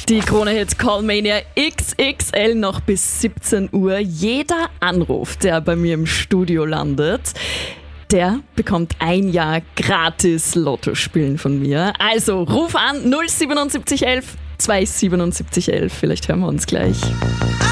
Die Krone-Hits Callmania XXL noch bis 17 Uhr. Jeder Anruf, der bei mir im Studio landet, der bekommt ein Jahr gratis Lotto spielen von mir. Also ruf an 07711 27711. Vielleicht hören wir uns gleich.